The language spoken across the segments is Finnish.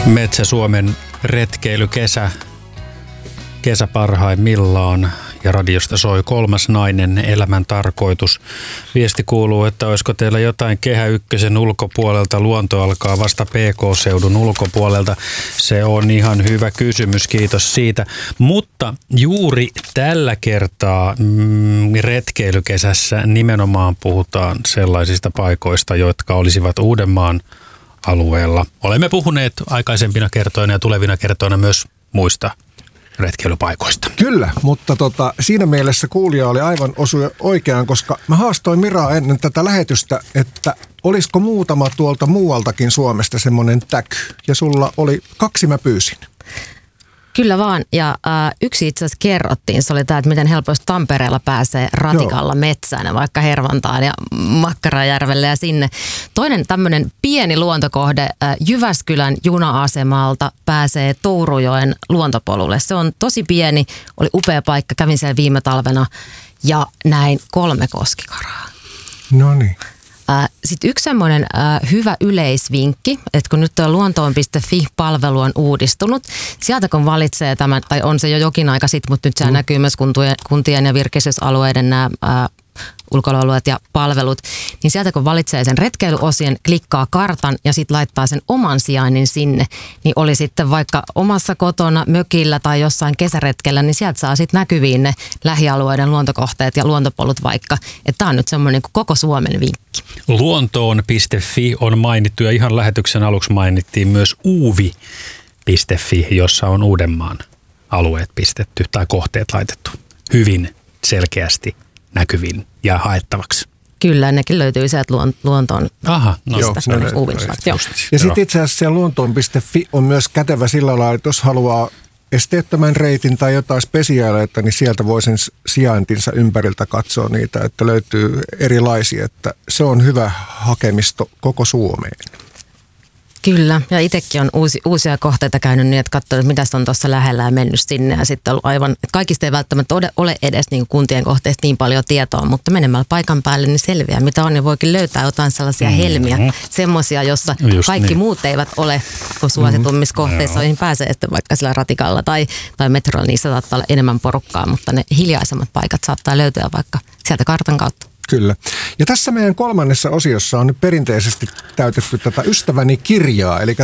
Metsä-Suomen retkeilykesä parhaimmillaan ja radiosta soi Kolmas nainen, elämän tarkoitus. Viesti kuuluu, että olisiko teillä jotain Kehä Ykkösen ulkopuolelta, luonto alkaa vasta PK-seudun ulkopuolelta. Se on ihan hyvä kysymys, kiitos siitä. Mutta juuri tällä kertaa retkeilykesässä nimenomaan puhutaan sellaisista paikoista, jotka olisivat Uudenmaan alueella. Olemme puhuneet aikaisempina kertoina ja tulevina kertoina myös muista retkeilypaikoista. Kyllä, mutta siinä mielessä kuulija oli aivan osui oikeaan, koska mä haastoin Miraa ennen tätä lähetystä, että olisiko muutama tuolta muualtakin Suomesta semmoinen täky. Ja sulla oli 2, mä pyysin. Kyllä vaan, ja yksi itse asiassa kerrottiin, se oli tämä, että miten helposti Tampereella pääsee ratikalla metsään, vaikka Hervantaan ja Makkarajärvelle ja sinne. Toinen tämmöinen pieni luontokohde Jyväskylän juna-asemalta pääsee Tourujoen luontopolulle. Se on tosi pieni, oli upea paikka, kävin siellä viime talvena ja näin 3 koskikaraa. No niin. Sitten yksi semmoinen hyvä yleisvinkki, että kun nyt tuo luontoon.fi-palvelu on uudistunut, sieltä kun valitsee tämän, tai on se jo jokin aika sitten, mutta nyt se näkyy myös kuntien ja virkeistysalueiden nämä ulkoilualueet ja palvelut, niin sieltä kun valitsee sen retkeilyosien, klikkaa kartan ja sitten laittaa sen oman sijainnin sinne, niin oli sitten vaikka omassa kotona, mökillä tai jossain kesäretkellä, niin sieltä saa sitten näkyviin ne lähialueiden luontokohteet ja luontopolut vaikka. Että tämä on nyt semmoinen koko Suomen vinkki. Luontoon.fi on mainittu ja ihan lähetyksen aluksi mainittiin myös uuvi.fi, jossa on Uudenmaan alueet pistetty tai kohteet laitettu hyvin selkeästi näkyviin ja haettavaksi. Kyllä, nekin löytyy sieltä luontoon. Aha, no joo. Ja sitten itse asiassa siellä luontoon.fi on myös kätevä sillä lailla, että jos haluaa esteettömän reitin tai jotain spesiaaleita, niin sieltä voi sen sijaintinsa ympäriltä katsoa niitä, että löytyy erilaisia, että se on hyvä hakemisto koko Suomeen. Kyllä, ja itsekin on uusia kohteita käynyt niin, että katsonut, mitä on tuossa lähellä ja mennyt sinne. Ja sitten ollut aivan, kaikista ei välttämättä ole edes niin kuntien kohteista niin paljon tietoa, mutta menemällä paikan päälle niin selviää, mitä on, niin voikin löytää jotain sellaisia helmiä, semmoisia, jossa kaikki muut eivät ole, kun suositummissa kohteissa, joihin pääsee sitten vaikka sillä ratikalla tai metrolla, niissä saattaa olla enemmän porukkaa, mutta ne hiljaisemmat paikat saattaa löytyä vaikka sieltä kartan kautta. Kyllä. Ja tässä meidän 3. osiossa on nyt perinteisesti täytetty tätä ystäväni kirjaa. Eli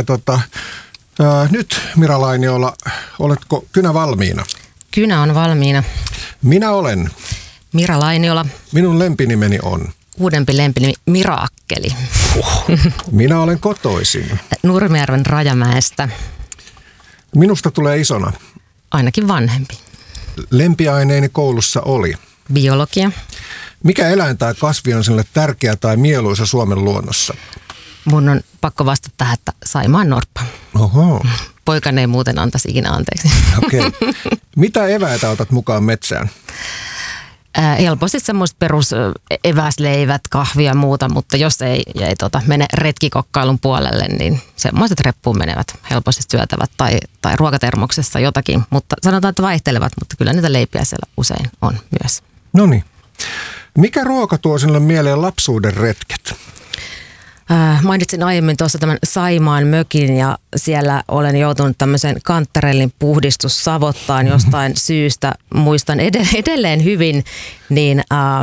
nyt Mira Lainiola, oletko kynä valmiina? Kynä on valmiina. Minä olen Mira Lainiola. Minun lempinimeni on uudempi lempinimi Miraakkeli. Minä olen kotoisin Nurmijärven Rajamäestä. Minusta tulee isona. Ainakin vanhempi. Lempiaineeni koulussa oli biologia. Mikä eläin tai kasvi on sinulle tärkeä tai mieluisa Suomen luonnossa? Mun on pakko vastata tähän, että Saimaan norppa. Oho. Poikani ei muuten antaisi ikinä anteeksi. Okei. Mitä eväitä otat mukaan metsään? Helposti semmoiset perus eväsleivät, kahvia ja muuta, mutta jos ei mene retkikokkailun puolelle, niin semmoiset reppuun menevät helposti syötävät tai ruokatermoksessa jotakin. Mutta sanotaan, että vaihtelevat, mutta kyllä niitä leipiä siellä usein on myös. Noniin. Mikä ruoka tuo sinulle mieleen lapsuuden retket? Mainitsin aiemmin tuossa tämän Saimaan mökin ja siellä olen joutunut tämmöisen kantarellin puhdistussavottaan jostain syystä. Muistan edelleen hyvin, niin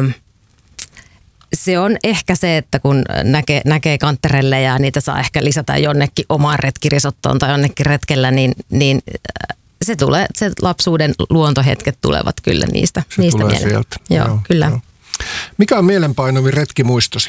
se on ehkä se, että kun näkee kantarelle ja niitä saa ehkä lisätä jonnekin omaan retkirisottoon tai jonnekin retkellä, niin se lapsuuden luontohetket tulevat kyllä niistä tulee sieltä. Joo, kyllä. Joo. Mikä on mielenpainovin retkimuistosi?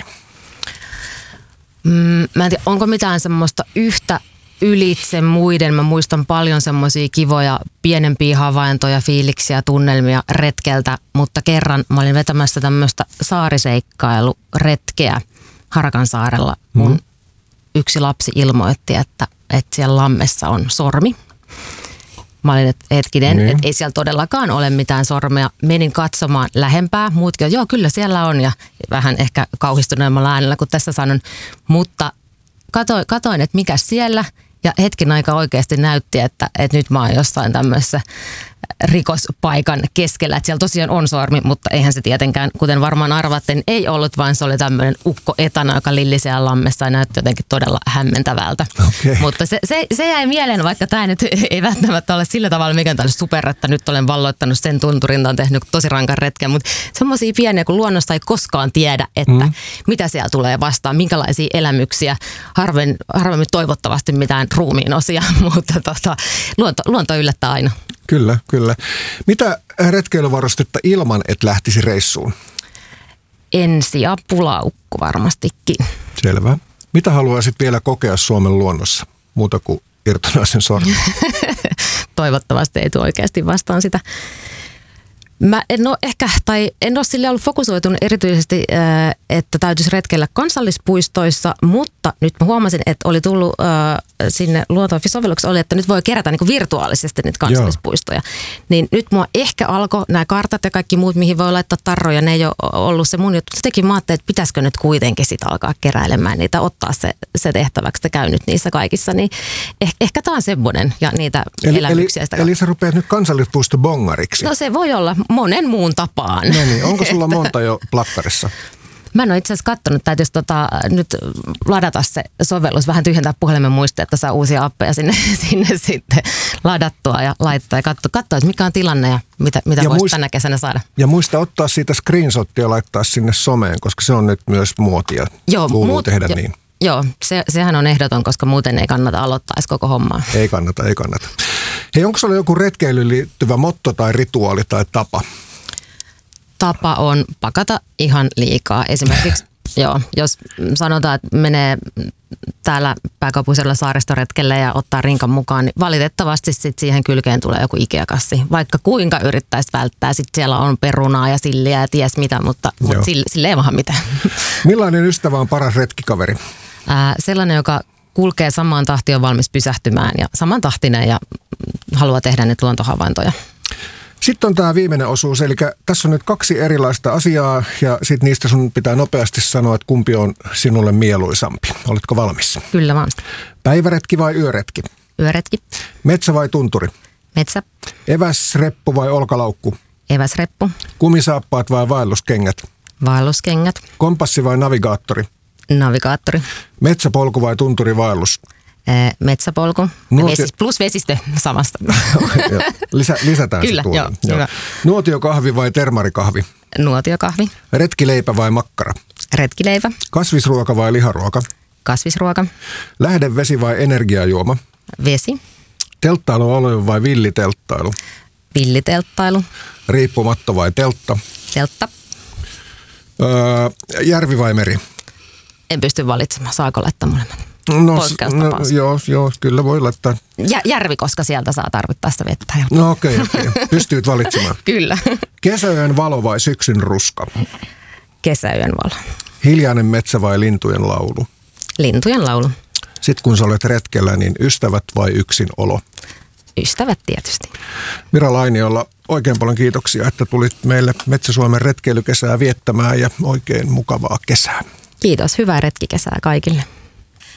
Mä en tiedä, onko mitään semmoista yhtä ylitse muiden. Mä muistan paljon semmoisia kivoja pienempiä havaintoja, fiiliksiä, tunnelmia retkeltä, mutta kerran mä olin vetämässä tämmöistä saariseikkailuretkeä Harakansaarella. Mun yksi lapsi ilmoitti, että siellä lammessa on sormi. Mä olin, että hetkinen, että ei siellä todellakaan ole mitään sormea. Menin katsomaan lähempää. Muutkin, joo, kyllä siellä on. Ja vähän ehkä kauhistuneemmalla äänellä kuin tässä sanon. Mutta katoin, että mikä siellä. Ja hetken aika oikeasti näytti, että nyt mä oon jossain tämmöisessä rikospaikan keskellä. Että siellä tosiaan on sormi, mutta eihän se tietenkään, kuten varmaan arvatten, ei ollut, vaan se oli tämmöinen ukko etana, joka lilli siellä lammessa ja näytti jotenkin todella hämmentävältä. Okay. Mutta se jäi mieleen, vaikka tämä nyt ei välttämättä ole sillä tavalla mikään tällainen super, että nyt olen valloittanut sen tunturin, on tehnyt tosi rankan retken, mutta semmoisia pieniä, kun luonnosta ei koskaan tiedä, että mitä siellä tulee vastaan, minkälaisia elämyksiä, harvemmin toivottavasti mitään ruumiin osia, mutta luonto yllättää aina. Kyllä, kyllä. Mitä retkeilyvarustetta ilman, et lähtisi reissuun? Ensiapulaukku varmastikin. Selvä. Mitä haluaisit vielä kokea Suomen luonnossa, muuta kuin irtonaisen sormen? Toivottavasti ei tule oikeasti vastaan sitä. Mä en ole sille ollut fokusoitunut erityisesti, että täytyisi retkeillä kansallispuistoissa, mutta nyt mä huomasin, että oli tullut sinne Luonto.fi-sovelluksessa oli, että nyt voi kerätä niin kuin virtuaalisesti niitä kansallispuistoja. Niin nyt mua ehkä alkoi nämä kartat ja kaikki muut, mihin voi laittaa tarroja, ne ei ole ollut se mun juttu. Jotenkin mä ajattelin, että pitäisikö nyt kuitenkin sit alkaa keräilemään niitä, ottaa se tehtäväksi, että käy nyt niissä kaikissa. Niin ehkä tämä on semmoinen ja niitä elämyksiä. Eli sä rupeat nyt kansallispuisto bongariksi? No se voi olla monen muun tapaan. No niin, onko sulla monta jo plakkarissa? Mä en ole itse asiassa katsonut, täytyisi nyt ladata se sovellus, vähän tyhjentää puhelimen muistia, että saa uusia appeja sinne sitten ladattua ja laittaa ja katsoa, että mikä on tilanne ja mitä voisi tänä kesänä saada. Ja muista ottaa siitä screenshottia ja laittaa sinne someen, koska se on nyt myös muotia. Kuuluu tehdä niin. Joo, sehän on ehdoton, koska muuten ei kannata aloittaa koko hommaa. Ei kannata. Hei, onko sulla joku retkeilyyn liittyvä motto tai rituaali tai tapa? Tapa on pakata ihan liikaa. Esimerkiksi jos sanotaan, että menee täällä pääkaupunkiseudulla saaristoretkelle ja ottaa rinkan mukaan, niin valitettavasti sit siihen kylkeen tulee joku Ikea-kassi. Vaikka kuinka yrittäisi välttää, sitten siellä on perunaa ja silliä ja ties mitä, mutta sille ei vaan mitään. Millainen ystävä on paras retkikaveri? Sellainen, joka kulkee samaan tahtiin, on valmis pysähtymään ja samantahtinen ja haluaa tehdä nyt luontohavaintoja. Sitten on tämä viimeinen osuus, eli tässä on nyt 2 erilaista asiaa ja sitten niistä sun pitää nopeasti sanoa, että kumpi on sinulle mieluisampi. Oletko valmis? Kyllä vaan. Päiväretki vai yöretki? Yöretki. Metsä vai tunturi? Metsä. Eväsreppu vai olkalaukku? Eväsreppu. Kumisaappaat vai vaelluskengät? Vaelluskengät. Kompassi vai navigaattori? Navigaattori. Metsäpolku vai tunturivaellus? Metsäpolku. Plus vesistö samasta. Lisätään kyllä, se tuolla. Joo. Hyvä. Nuotiokahvi vai termarikahvi? Nuotiokahvi. Retkileipä vai makkara? Retkileipä. Kasvisruoka vai liharuoka? Kasvisruoka. Lähdevesi vai energiajuoma? Vesi. Telttailualue vai villitelttailu? Villitelttailu. Riippumatto vai teltta? Teltta. Järvi vai meri? En pysty valitsemaan. Saako laittaa molemmat? Joo, kyllä voi laittaa. Järvi, koska sieltä saa tarvittaessa vettä. No okei. Pystyt valitsemaan. Kyllä. Kesäyön valo vai syksyn ruska? Kesäyön valo. Hiljainen metsä vai lintujen laulu? Lintujen laulu. Sitten kun sä olet retkellä, niin ystävät vai yksin olo? Ystävät tietysti. Mira Lainiolla, oikein paljon kiitoksia, että tulit meille Metsä-Suomen retkeilykesää viettämään ja oikein mukavaa kesää. Kiitos. Hyvää retkikesää kaikille.